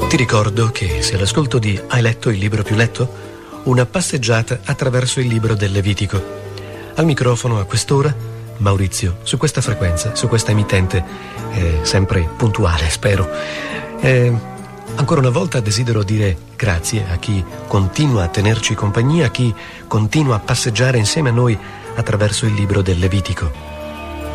Ti ricordo che se all'ascolto di Hai letto il libro più letto? Una passeggiata attraverso il libro del Levitico. Al microfono a quest'ora Maurizio, su questa frequenza, su questa emittente, sempre puntuale, spero. Ancora una volta desidero dire grazie a chi continua a tenerci compagnia, a chi continua a passeggiare insieme a noi attraverso il libro del Levitico.